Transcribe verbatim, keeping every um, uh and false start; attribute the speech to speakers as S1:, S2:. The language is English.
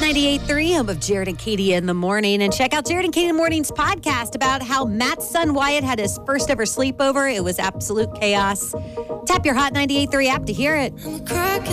S1: ninety-eight point three, home of Jared and Katie in the morning. And check out Jared and Katie in the morning's podcast about how Matt's son Wyatt had his first ever sleepover. It was absolute chaos. Tap your Hot ninety-eight point three app to hear it.